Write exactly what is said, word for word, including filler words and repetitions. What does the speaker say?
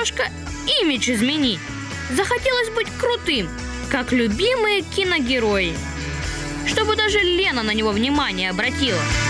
немножко имидж изменить. Захотелось быть крутым, как любимые киногерои. Чтобы даже Лена на него внимание обратила.